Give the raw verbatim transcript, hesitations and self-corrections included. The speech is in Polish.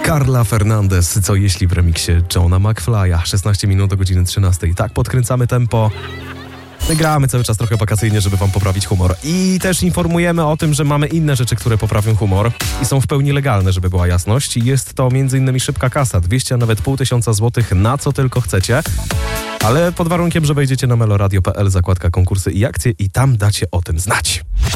Carla Fernandez, co jeśli w remiksie Johna McFly'a. szesnaście minut do godziny trzynastej. Tak, podkręcamy tempo. My gramy cały czas trochę wakacyjnie, żeby wam poprawić humor. I też informujemy o tym, że mamy inne rzeczy, które poprawią humor i są w pełni legalne, żeby była jasność. Jest to między innymi szybka kasa, dwieście, a nawet pół tysiąca złotych, na co tylko chcecie. Ale pod warunkiem, że wejdziecie na meloradio kropka p l, zakładka konkursy i akcje i tam dacie o tym znać.